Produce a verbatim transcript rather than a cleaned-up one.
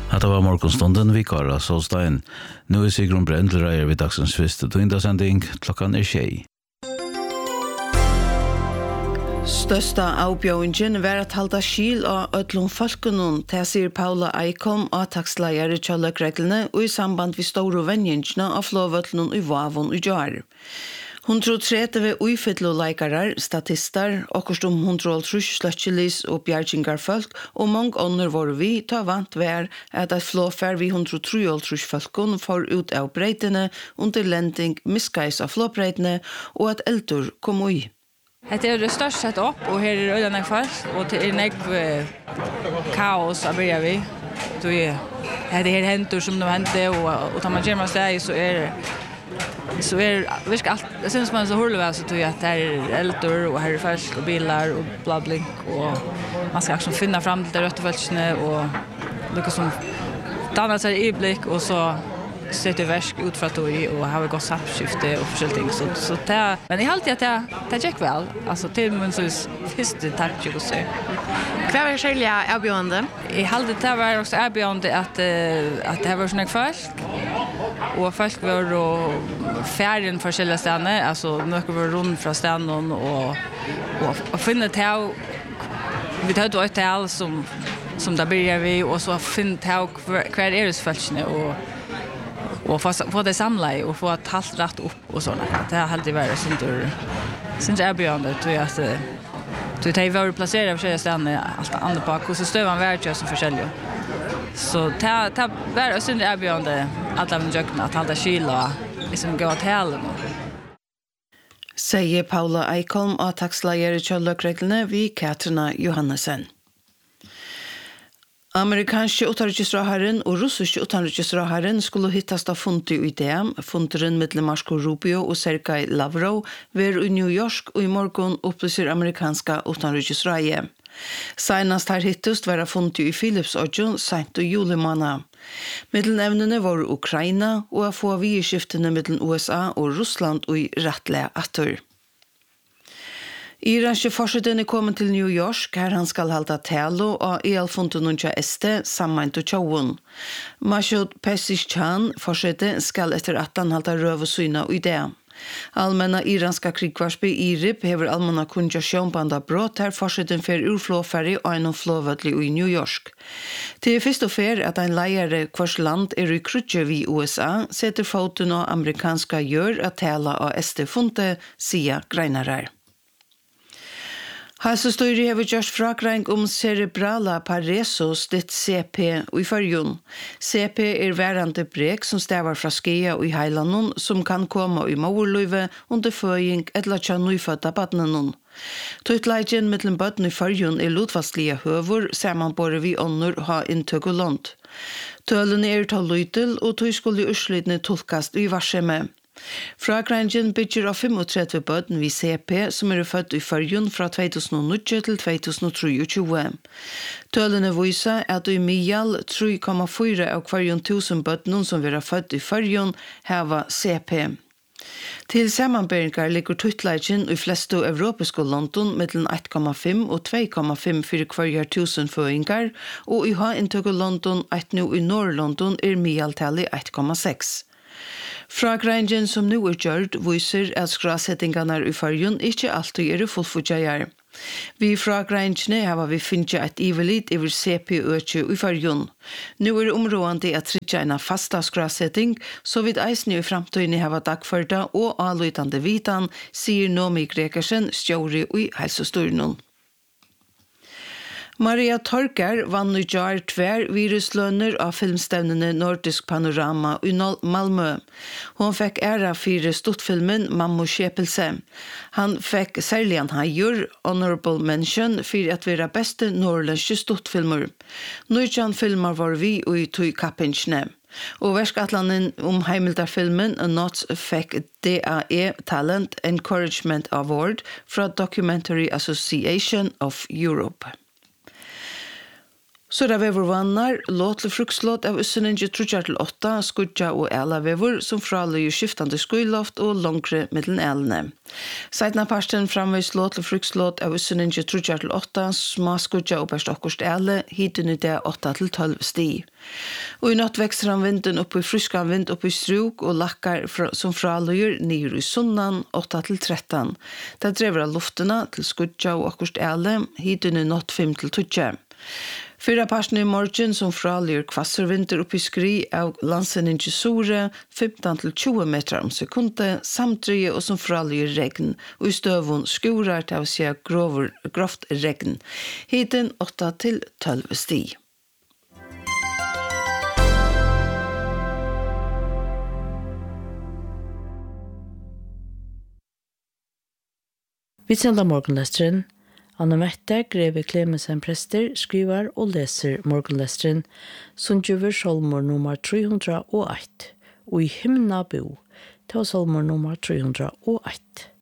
Att det var morgonstunden vi Kara Solstein. Nu är Sigrun Brendlereier vid dagsens fyrste tvindasänding klockan är tjej. Största avbjøringen var at halda skil av ødlom folkenon, det sier Paula Eikom, avtaksleier i kjølløkreglene, og i samband med store vennjengene av flåvødlene i Vavon og Jar. Hun tror trete ved uifytlo-leikarar, statister, okkurst om hun tror trus sløtjelis og bjergingarfolk, og mange ånder var vi ta vant vær at et flåfær vi hun tror trujol trus folkene får ut av breitene, under lending miskeis av flåbreitene, og at eldur kom ui. Det är det största sett upp och här är öarna kvar och det är nek kaos att börja vi. Då är det här händer som de hände och och tar man gemma sig så är så är visst allt det syns man så håller väl så tror jag att det är eldor och här är färsk och bilar och blabbling och man ska också finna fram till det röda fältsne och lyckas som danna sig i blick och så sätter väsk ut för att och och har gått samskifte och försäljning så så det men i allt att det det gick väl alltså till men så första tack jag vill säga. Kvar är själva erbjudande. I halde det var också erbjudande att att det var såna folk och folk var och färden för själva ställen alltså mycket var runt från ställen och och och finna det vi hade ett hotell som som där börjar vi och så finna det kvar är det fältsne och och få få det samla och få att halt rätt upp och såna. Det har alltid varit sånt där. Sen är beyond tror jag att du tar över placera för sig ställen allt andra på hur så stövan värd som försäljare. Så ta ta var sen är beyond alla de jökna att hålla kyla liksom gå åt hela. Säger Paula Eikom och taxleier i kjølløkreglene vid Katrina Johannessen. Amerikanske utenriksrådherren og russiske utenriksrådherren skulle hittast av fundet i det. Funderen mellom Marco Rubio og Sergej Lavrov var i New York og i morgen opplyser amerikanske utenriksrådet. Senast her hittast var fundet i Philipsøyen sent i julemåned. Middelnevnene var Ukraina og å få vidskiftene mellom U S A og Russland og i rettlige atter. Iranske forsøkene kommer til New York, her han skal halda talo og i alfunten unja este sammen til tjåen. Mashoud Pezeshkian forsøkene skal etter at han halda røv og syna i det. Allmänna iranska krigvarsby I R I B hever allmänna konjunksjon banda brott her forsøkene for urflåferri og en flåvødlig i New York. Det er først og fer at en leiere hvers land er i krutje vi U S A setter foten av amerikanska gjør at tala av este funte, sier greinarar. Hälsostyrelsen har gjort frakring om cerebrala paresos, det C P, i förrjun. C P är värande brek som stävar fra skia och i heilanon som kan komma i morlöve under föring eller tja nyfödda badnanon. Tutleidjen mellom bøtten i förrjun er lutfastlige høver, sammanbore vi ånder ha inntøk og lånt. Tølene er ta lytel, og tøy skulle urslidne tolkast i varseme. Frakringen bygger av trettiofem bøtten vid C P som er født i førjun fra to tusen og ni til to tusen og tjuetre. Tølene viser at i Mial tre komma fyra av hverjon tusen bøtten som er født i førjun hava C P. Til sammanberingar ligger tutleidjen i fleste europeiske London mellom ett komma fem og två komma fem for hverjar tusen føingar, og i ha inntøk London ett nu i Nord-London er Mial-tallet ett komma sex. Frakringen som nu er gjort viser at skrasettingarna i fargen ikke alltid er fullfutjajar. Vi frakringene har vi finnet et ivelit over C P-økje i fargen. Nu er områdende at trykke en fasta skrasetting, så vidt eisne i fremtiden har dagførta og avlytande vitan, sier Nomi Grekersen, stjåri i helsestyrnen. Maria Torkar vann i jar tver viruslønner av filmstevnene Nordisk Panorama i Malmö. Hon fikk æra fire stuttfilmen Mammo Kjepelse. Han fikk særlig en hajur, honorable mention, for at være beste norrlandske stuttfilmer. Nujjan filmer var vi og i tog kappingsne. Og verskatlanen om heimildarfilmen Not fikk D A E Talent Encouragement Award fra Documentary Association of Europe. Så er det vevervannar, låt til frukslåt av Øsseninje trutjar til åtta, skudja og æla vever, som fraløyer skiftande skuiloft og longre middelen ælene. Seitna parsten framvis låt til frukslåt av Øsseninje trutjar til åtta, små skudja og bæst okkurst æle, hiten i det åtta til tolv sti. Og i natt vekster han vinden opp i fryskan vind opp i struk og lakkar fra, som fraløyer nir i sunnan åtta til tretton. Det drever av luftena til skudja og okkurst æle, hiten i natt fem til tolv. Fyra parten i morgen som fralir kvasservinter opp i skri av landsen i Sore, femton til tjue meter om sekundet, samtidig og som fralir regn, og i støvun skurar til å se grover, grovt regn. Hiten åtta til tolv sti. Vi sender morgenlesteren. Anna Mette, Greve Clemensen prester, skriver og leser morgenlesteren, som gjør solmor nummer tre hundre og ett, og i himna bo, til solmor nummer tre hundre og ett.